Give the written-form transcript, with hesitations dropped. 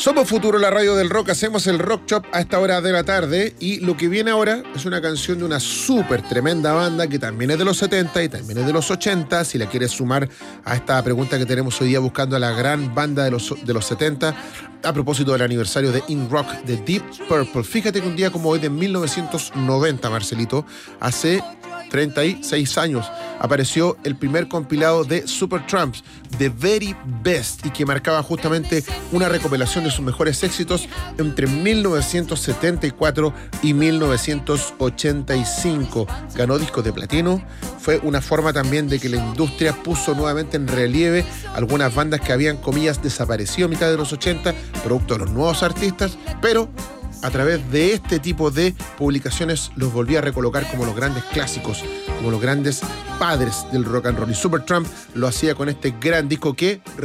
Somos Futuro, la radio del rock. Hacemos el Rock Shop a esta hora de la tarde. Y lo que viene ahora es una canción de una súper tremenda banda que también es de los 70 y también es de los 80. Si la quieres sumar a esta pregunta que tenemos hoy día buscando a la gran banda de los 70, a propósito del aniversario de In Rock de Deep Purple. Fíjate que un día como hoy de 1990, Marcelito, hace 36 años, apareció el primer compilado de Supertramp, The Very Best, y que marcaba justamente una recopilación de sus mejores éxitos entre 1974 y 1985. Ganó discos de platino. Fue una forma también de que la industria puso nuevamente en relieve algunas bandas que habían, comillas, desaparecido a mitad de los 80, producto de los nuevos artistas, pero a través de este tipo de publicaciones los volví a recolocar como los grandes clásicos, como los grandes padres del rock and roll. Y Supertramp lo hacía con este gran disco que